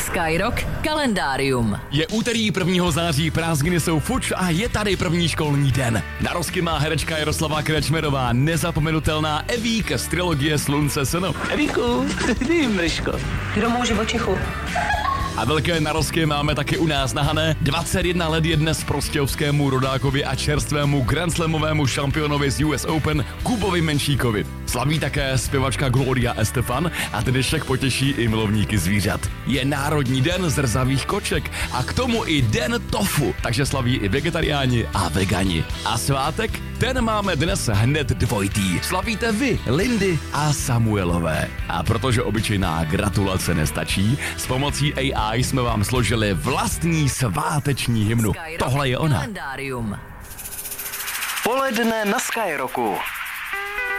Skyrock kalendárium. Je úterý 1. září, prázdniny jsou fuč a je tady první školní den. Narozky má herečka Jaroslava Krečmerová, nezapomenutelná Evíka z trilogie Slunce Seno. Evíku, ty mryško. Ty domů živočichu. A velké narozky máme taky u nás na Hané. 21 let je dnes prostějovskému rodákovi a čerstvému grandslamovému šampionovi z US Open Kubovi Menšíkovi. Slaví také zpěvačka Gloria Estefan a dnešek potěší i milovníky zvířat. Je Národní den zrzavých koček a k tomu i den tofu, takže slaví i vegetariáni a vegani. A svátek? Ten máme dnes hned dvojitý. Slavíte vy, Lindy a Samuelové. A protože obyčejná gratulace nestačí, s pomocí AI jsme vám složili vlastní sváteční hymnu. Tohle je ona. Kalendárium. Poledne na Skyrocku.